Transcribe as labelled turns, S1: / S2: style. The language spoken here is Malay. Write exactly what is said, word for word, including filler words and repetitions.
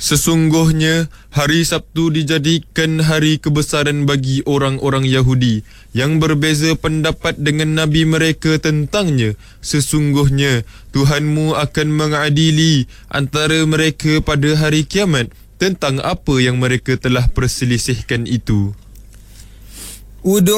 S1: Sesungguhnya, hari Sabtu dijadikan hari kebesaran bagi orang-orang Yahudi yang berbeza pendapat dengan Nabi mereka tentangnya. Sesungguhnya, Tuhanmu akan mengadili antara mereka pada hari kiamat tentang apa yang mereka telah perselisihkan itu.